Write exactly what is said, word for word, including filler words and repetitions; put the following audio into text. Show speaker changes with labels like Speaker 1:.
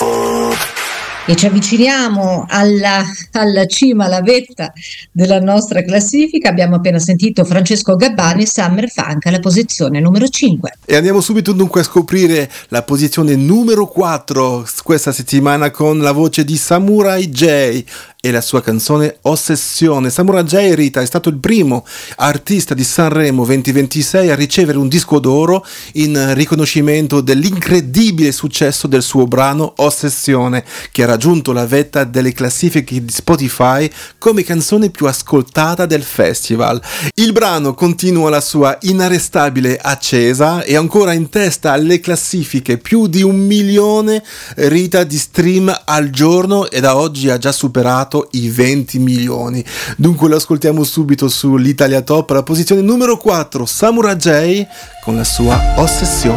Speaker 1: E ci avviciniamo alla, alla cima, alla vetta della nostra classifica. Abbiamo appena sentito Francesco Gabbani, Summer Funk, alla posizione numero cinque.
Speaker 2: E andiamo subito dunque a scoprire la posizione numero quattro questa settimana con la voce di Samurai J e la sua canzone Ossessione. Samurai J, Rita, è stato il primo artista di Sanremo duemilaventisei a ricevere un disco d'oro in riconoscimento dell'incredibile successo del suo brano Ossessione, che ha raggiunto la vetta delle classifiche di Spotify come canzone più ascoltata del festival. Il brano continua la sua inarrestabile ascesa e ancora in testa alle classifiche, più di un milione Rita di stream al giorno, e da oggi ha già superato i venti milioni. Dunque lo ascoltiamo subito sull'Italia Top, alla posizione numero quattro, Samurai J con la sua Ossessione.